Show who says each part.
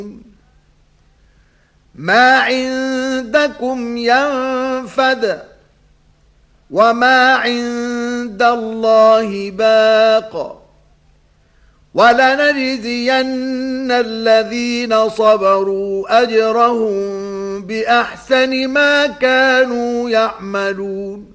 Speaker 1: ما عندكم ينفد وما عند الله باق ولنجزين الذين صبروا أجرهم بأحسن ما كانوا يعملون